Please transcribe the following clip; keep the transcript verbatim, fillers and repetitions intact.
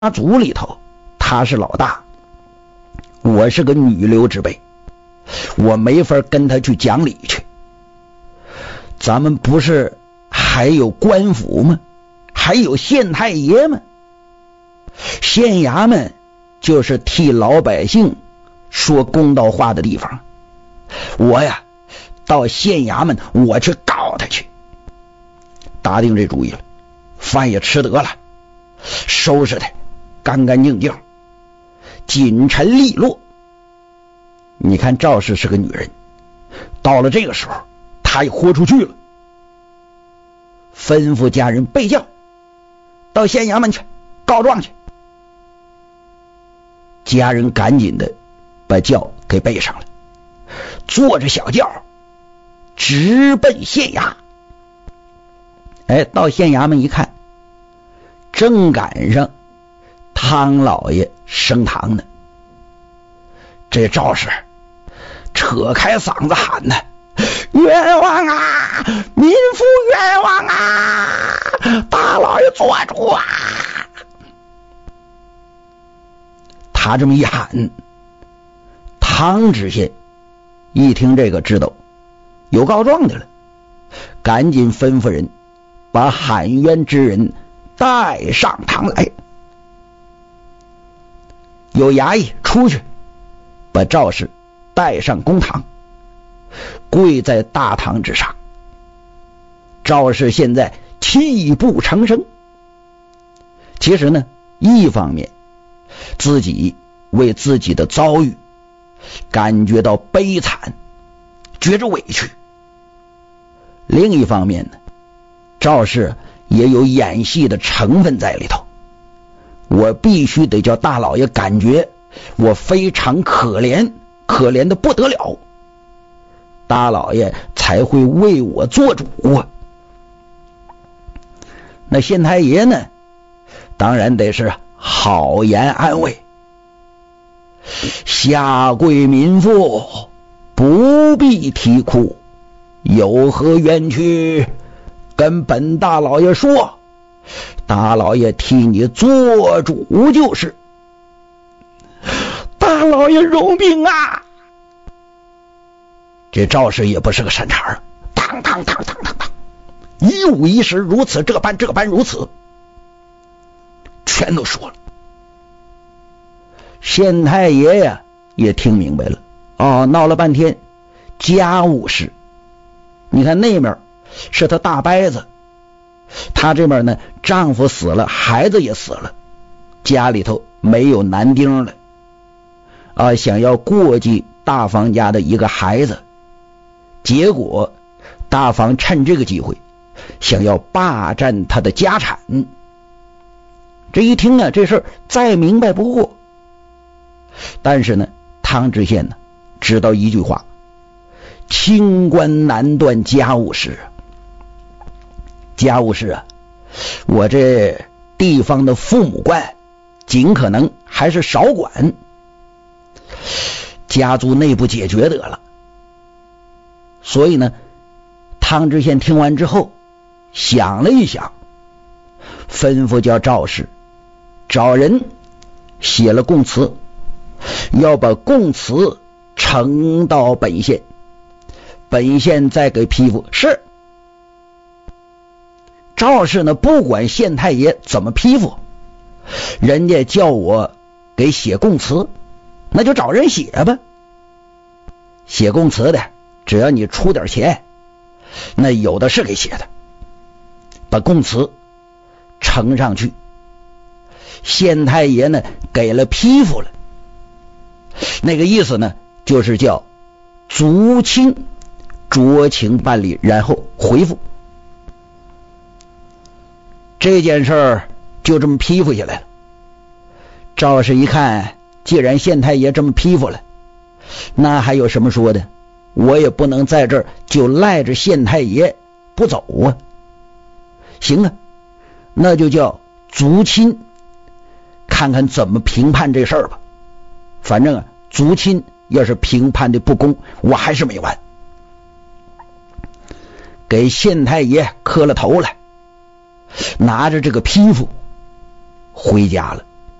族里头他是老大，我是个女流之辈，我没法跟他去讲理去。咱们不是还有官府吗？还有县太爷吗？县衙门就是替老百姓说公道话的地方。我呀到县衙门我去告他去。打定这主意了，饭也吃得了，收拾他干干净净，锦尘利落。你看赵氏是个女人，到了这个时候她也豁出去了，吩咐家人备轿，到县衙门去告状去。家人赶紧的把轿给备上了，坐着小轿直奔县衙。哎，到县衙门一看，正赶上汤老爷升堂呢。这赵氏扯开嗓子喊呢：冤枉啊，民妇冤枉啊，大老爷做主啊！他这么一喊，汤知县一听这个知道有告状的了，赶紧吩咐人把喊冤之人带上堂来。有衙役出去把赵氏带上公堂，跪在大堂之上。赵氏现在泣不成声。其实呢，一方面自己为自己的遭遇感觉到悲惨，觉着委屈；另一方面呢，赵氏也有演戏的成分在里头。我必须得叫大老爷感觉我非常可怜，可怜的不得了，大老爷才会为我做主啊。那县太爷呢，当然得是好言安慰，下跪民妇不必啼哭，有何冤屈跟本大老爷说，大老爷替你做主就是。大老爷容命啊！这赵氏也不是个善茬啊，当当当当当当，一五一十，如此这般这般如此，全都说了。县太爷呀也听明白了，哦，闹了半天家务事。你看那面是他大伯子，他这边呢丈夫死了，孩子也死了，家里头没有男丁了啊，想要过继大房家的一个孩子，结果大房趁这个机会想要霸占他的家产。这一听啊，这事儿再明白不过。但是呢，汤知县呢知道一句话：清官难断家务事。家务事啊，我这地方的父母官尽可能还是少管，家族内部解决得了。所以呢，汤知县听完之后想了一想，吩咐叫赵氏找人写了供词，要把供词呈到本县，本县再给批复。是赵氏呢，不管县太爷怎么批复，人家叫我给写供词，那就找人写吧。写供词的只要你出点钱，那有的是给写的。把供词呈上去，县太爷呢给了批复了，那个意思呢就是叫族亲酌情办理，然后回复。这件事儿就这么批复下来了。赵氏一看，既然县太爷这么批复了，那还有什么说的？我也不能在这儿就赖着县太爷不走啊。行啊，那就叫族亲看看怎么评判这事儿吧。反正啊，族亲要是评判的不公，我还是没完。给县太爷磕了头来，拿着这个批复回家了。